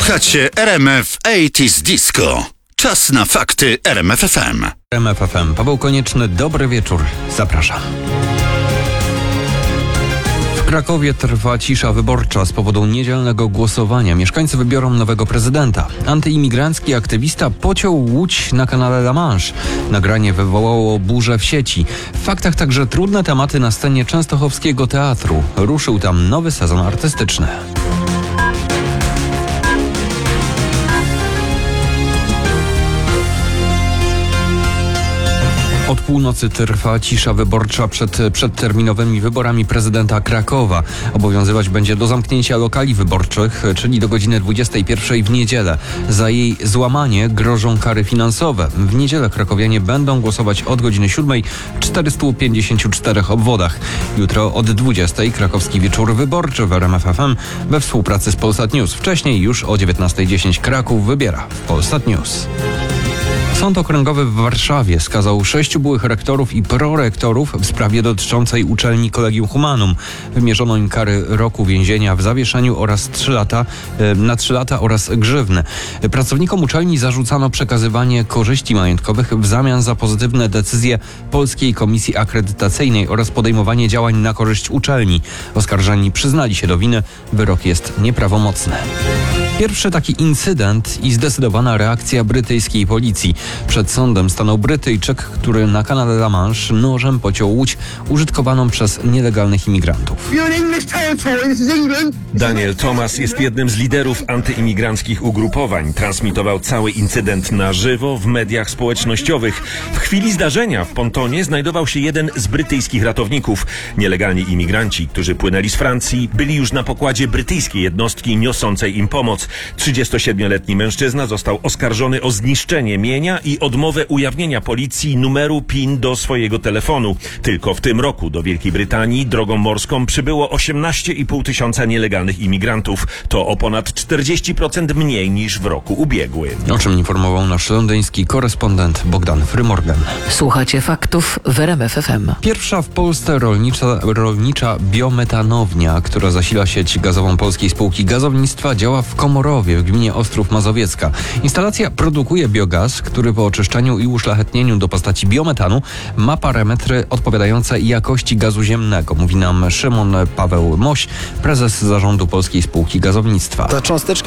Słuchacie RMF 80s Disco. Czas na fakty RMF FM. RMF FM. Paweł Konieczny, dobry wieczór. Zapraszam. W Krakowie trwa cisza wyborcza z powodu niedzielnego głosowania. Mieszkańcy wybiorą nowego prezydenta. Antyimigrancki aktywista pociął łódź na kanale La Manche. Nagranie wywołało burzę w sieci. W faktach także trudne tematy na scenie częstochowskiego teatru. Ruszył tam nowy sezon artystyczny. Od północy trwa cisza wyborcza przed przedterminowymi wyborami prezydenta Krakowa. Obowiązywać będzie do zamknięcia lokali wyborczych, czyli do godziny 21 w niedzielę. Za jej złamanie grożą kary finansowe. W niedzielę krakowianie będą głosować od godziny 7 w 454 obwodach. Jutro od 20 krakowski wieczór wyborczy w RMF FM we współpracy z Polsat News. Wcześniej już o 19:10 Kraków wybiera w Polsat News. Sąd Okręgowy w Warszawie skazał 6 byłych rektorów i prorektorów w sprawie dotyczącej uczelni Collegium Humanum. Wymierzono im kary roku więzienia w zawieszeniu oraz 3 lata oraz grzywny. Pracownikom uczelni zarzucano przekazywanie korzyści majątkowych w zamian za pozytywne decyzje Polskiej Komisji Akredytacyjnej oraz podejmowanie działań na korzyść uczelni. Oskarżeni przyznali się do winy. Wyrok jest nieprawomocny. Pierwszy taki incydent i zdecydowana reakcja brytyjskiej policji. Przed sądem stanął Brytyjczyk, który na kanale La Manche nożem pociął łódź użytkowaną przez nielegalnych imigrantów. Daniel Thomas jest jednym z liderów antyimigranckich ugrupowań. Transmitował cały incydent na żywo w mediach społecznościowych. W chwili zdarzenia w pontonie znajdował się jeden z brytyjskich ratowników. Nielegalni imigranci, którzy płynęli z Francji, byli już na pokładzie brytyjskiej jednostki niosącej im pomoc. 37-letni mężczyzna został oskarżony o zniszczenie mienia i odmowę ujawnienia policji numeru PIN do swojego telefonu. Tylko w tym roku do Wielkiej Brytanii drogą morską przybyło 18,5 tysiąca nielegalnych imigrantów. To o ponad 40% mniej niż w roku ubiegłym. O czym informował nasz londyński korespondent Bogdan Frymorgan. Słuchacie faktów w RMF FM. Pierwsza w Polsce rolnicza biometanownia, która zasila sieć gazową Polskiej Spółki Gazownictwa, działa w Komorowie w gminie Ostrów Mazowiecka. Instalacja produkuje biogaz, który po oczyszczeniu i uszlachetnieniu do postaci biometanu ma parametry odpowiadające jakości gazu ziemnego, mówi nam Szymon Paweł Moś, prezes zarządu Polskiej Spółki Gazownictwa. Ta cząsteczka